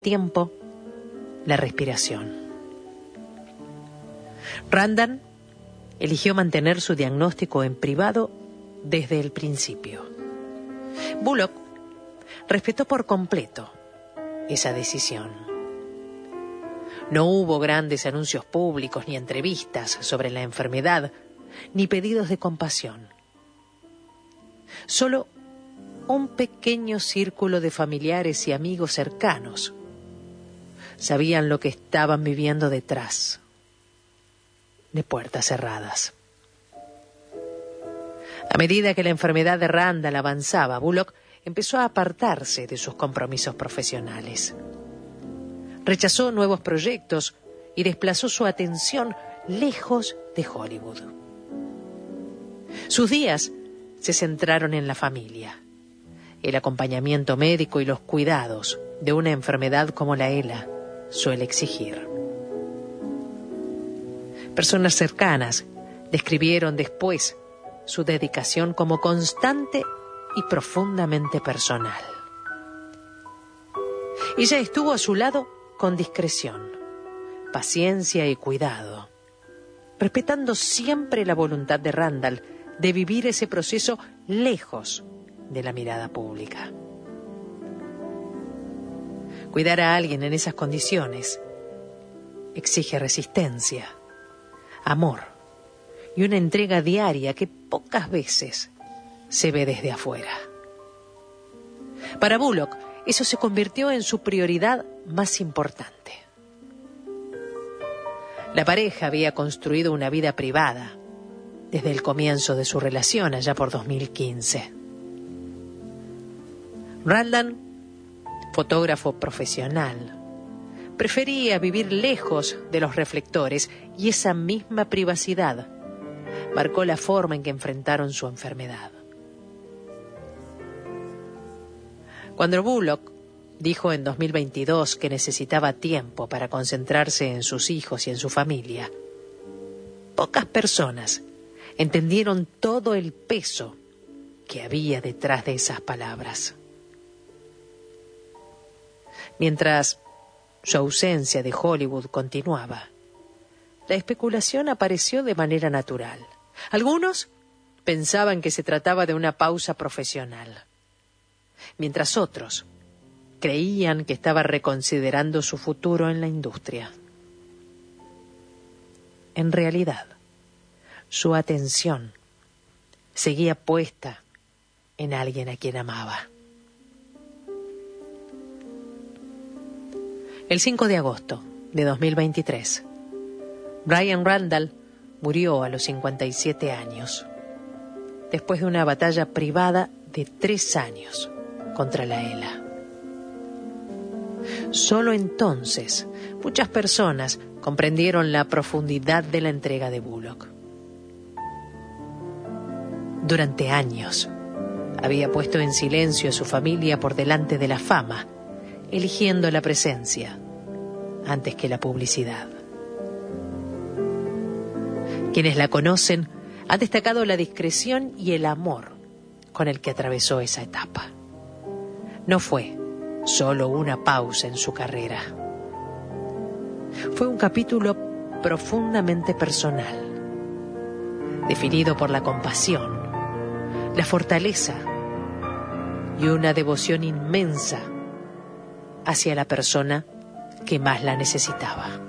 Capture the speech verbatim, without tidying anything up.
tiempo, la respiración. Randall eligió mantener su diagnóstico en privado desde el principio. Bullock respetó por completo esa decisión. No hubo grandes anuncios públicos ni entrevistas sobre la enfermedad, ni pedidos de compasión. Solo un pequeño círculo de familiares y amigos cercanos sabían lo que estaban viviendo detrás de puertas cerradas. A medida que la enfermedad de Randall avanzaba, Bullock empezó a apartarse de sus compromisos profesionales. Rechazó nuevos proyectos y desplazó su atención lejos de Hollywood. Sus días se centraron en la familia, el acompañamiento médico y los cuidados de una enfermedad como la ELA suele exigir. Personas cercanas describieron después su dedicación como constante y profundamente personal. Ella estuvo a su lado con discreción, paciencia y cuidado, respetando siempre la voluntad de Randall de vivir ese proceso lejos de la mirada pública. Cuidar a alguien en esas condiciones exige resistencia, amor y una entrega diaria que pocas veces se ve desde afuera. Para Bullock, eso se convirtió en su prioridad más importante. La pareja había construido una vida privada desde el comienzo de su relación allá por dos mil quince. Randall, fotógrafo profesional, prefería vivir lejos de los reflectores y esa misma privacidad marcó la forma en que enfrentaron su enfermedad. Cuando Bullock dijo en dos mil veintidós que necesitaba tiempo para concentrarse en sus hijos y en su familia, pocas personas entendieron todo el peso que había detrás de esas palabras. Mientras su ausencia de Hollywood continuaba, la especulación apareció de manera natural. Algunos pensaban que se trataba de una pausa profesional, mientras otros creían que estaba reconsiderando su futuro en la industria. En realidad, su atención seguía puesta en alguien a quien amaba. El cinco de agosto de dos mil veintitrés, Brian Randall murió a los cincuenta y siete años, después de una batalla privada de tres años contra la ELA. Solo entonces muchas personas comprendieron la profundidad de la entrega de Bullock. Durante años había puesto en silencio a su familia por delante de la fama, eligiendo la presencia antes que la publicidad. Quienes la conocen han destacado la discreción y el amor con el que atravesó esa etapa. No fue solo una pausa en su carrera. Fue un capítulo profundamente personal, definido por la compasión, la fortaleza y una devoción inmensa hacia la persona que más la necesitaba.